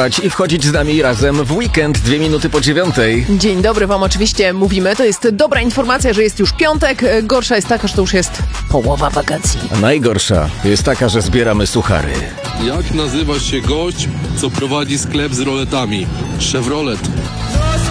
wstawać i wchodzić z nami razem w weekend 2:02. Dzień dobry wam oczywiście mówimy. To jest dobra informacja, że jest już piątek. Gorsza jest taka, że to już jest połowa wakacji. A najgorsza jest taka, że zbieramy suchary. Jak nazywa się gość, co prowadzi sklep z roletami? Chevrolet.